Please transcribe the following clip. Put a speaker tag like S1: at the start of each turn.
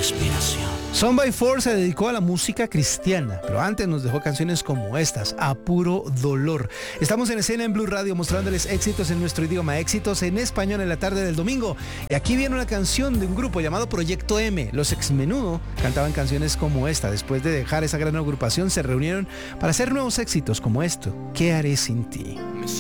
S1: respiración.
S2: Son by Four se dedicó a la música cristiana, pero antes nos dejó canciones como estas, A Puro Dolor. Estamos en escena en Blue Radio mostrándoles éxitos en nuestro idioma, éxitos en español en la tarde del domingo. Y aquí viene una canción de un grupo llamado Proyecto M. Los Exmenudo cantaban canciones como esta. Después de dejar esa gran agrupación se reunieron para hacer nuevos éxitos como esto, ¿Qué haré sin ti?